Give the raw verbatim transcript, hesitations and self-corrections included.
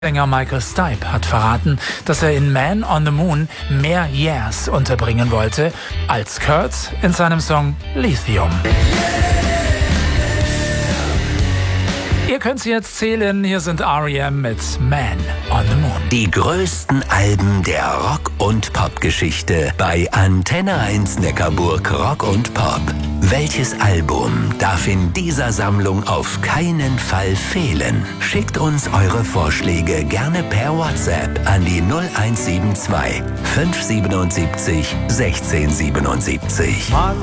Sänger Michael Stipe hat verraten, dass er in Man on the Moon mehr Yeahs unterbringen wollte als Kurt in seinem Song Lithium. Ihr könnt sie jetzt zählen, hier sind R E M mit Man on the Moon. Die größten Alben der Rock- und Pop-Geschichte bei Antenne eins Neckarburg Rock und Pop. Welches Album darf in dieser Sammlung auf keinen Fall fehlen? Schickt uns eure Vorschläge gerne per WhatsApp an die null eins sieben zwei fünf sieben sieben sechzehn siebenundsiebzig.